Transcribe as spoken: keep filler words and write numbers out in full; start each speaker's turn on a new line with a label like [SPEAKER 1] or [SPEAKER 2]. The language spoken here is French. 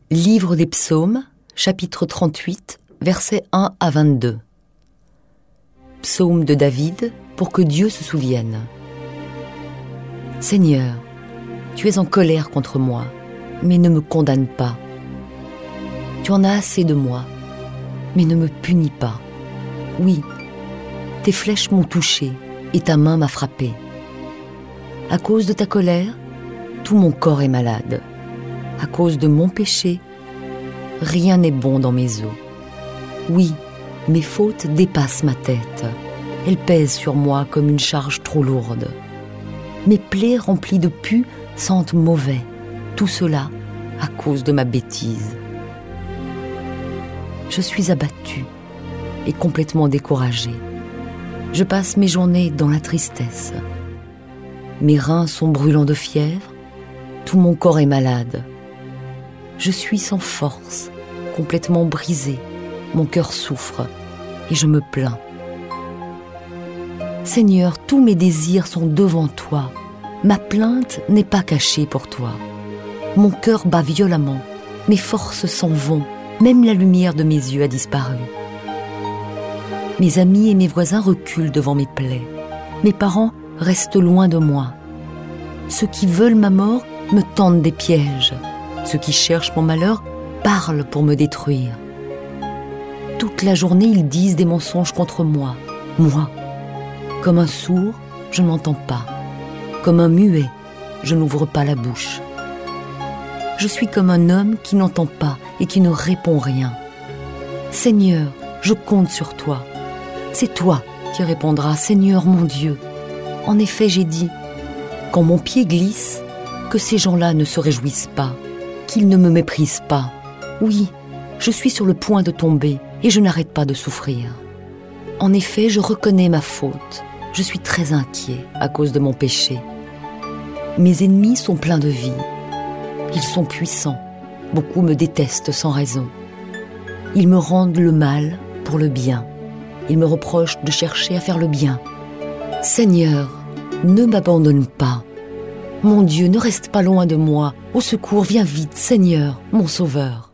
[SPEAKER 1] Livre des Psaumes, chapitre trente-huit, versets un à vingt-deux. Psaume de David, pour que Dieu se souvienne. Seigneur, tu es en colère contre moi, mais ne me condamne pas. Tu en as assez de moi, mais ne me punis pas. Oui, tes flèches m'ont touché et ta main m'a frappé. À cause de ta colère, tout mon corps est malade. À cause de mon péché, rien n'est bon dans mes os. Oui, mes fautes dépassent ma tête. Elles pèsent sur moi comme une charge trop lourde. Mes plaies remplies de pus sentent mauvais. Tout cela à cause de ma bêtise. Je suis abattue et complètement découragée. Je passe mes journées dans la tristesse. Mes reins sont brûlants de fièvre. Tout mon corps est malade. Je suis sans force, complètement brisée. Mon cœur souffre et je me plains. Seigneur, tous mes désirs sont devant toi. Ma plainte n'est pas cachée pour toi. Mon cœur bat violemment. Mes forces s'en vont. Même la lumière de mes yeux a disparu. Mes amis et mes voisins reculent devant mes plaies. Mes parents restent loin de moi. Ceux qui veulent ma mort me tendent des pièges. Ceux qui cherchent mon malheur parlent pour me détruire. Toute la journée, ils disent des mensonges contre moi. Moi, comme un sourd, je n'entends pas. Comme un muet, je n'ouvre pas la bouche. Je suis comme un homme qui n'entend pas et qui ne répond rien. Seigneur, je compte sur toi. C'est toi qui répondras, Seigneur mon Dieu. En effet, j'ai dit, quand mon pied glisse, que ces gens-là ne se réjouissent pas, qu'ils ne me méprisent pas. Oui, je suis sur le point de tomber et je n'arrête pas de souffrir. En effet, je reconnais ma faute. Je suis très inquiet à cause de mon péché. Mes ennemis sont pleins de vie. Ils sont puissants. Beaucoup me détestent sans raison. Ils me rendent le mal pour le bien. Ils me reprochent de chercher à faire le bien. Seigneur, ne m'abandonne pas. Mon Dieu, ne reste pas loin de moi. Au secours, viens vite, Seigneur, mon Sauveur.